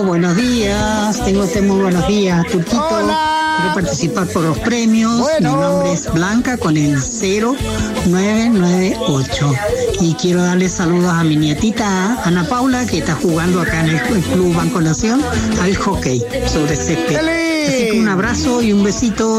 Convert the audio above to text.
Aló, buenos días. Tengo muy buenos días, Turquito. Hola. Quiero participar por los premios. Bueno. Mi nombre es Blanca con el 0998. Y quiero darle saludos a mi nietita Ana Paula, que está jugando acá en el Club Banco Nación al hockey sobre césped. Así que un abrazo y un besito.